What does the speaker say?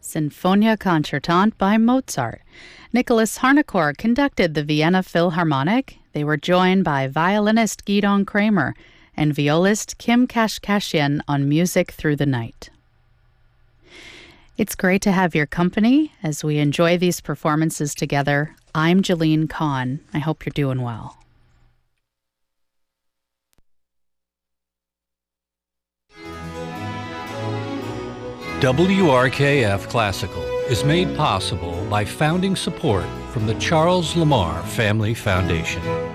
Sinfonia Concertante by Mozart. Nicholas Harnoncourt conducted the Vienna Philharmonic. They were joined by violinist Gidon Kramer and violist Kim Kashkashian on Music Through the Night. It's great to have your company as we enjoy these performances together. I'm Jeline Kahn. I hope you're doing well. WRKF Classical is made possible by founding support from the Charles Lamar Family Foundation.